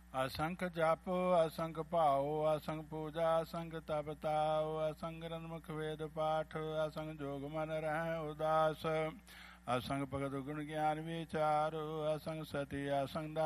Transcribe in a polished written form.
असंख जप असंख भाओ असंख पूजा असंख तप ताओ असंख रनमुख वेद पाठ असंख जोग मन रह उदास असंख भगत गुण ज्ञान विचार असंख सती असंख